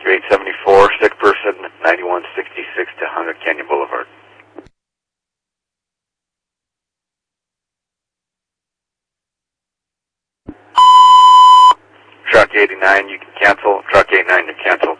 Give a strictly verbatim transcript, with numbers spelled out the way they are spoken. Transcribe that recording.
eight seventy-four, sick person, ninety-one sixty-six to one hundred Canyon Boulevard. Truck eighty-nine, you can cancel. Truck eighty-nine, you cancel.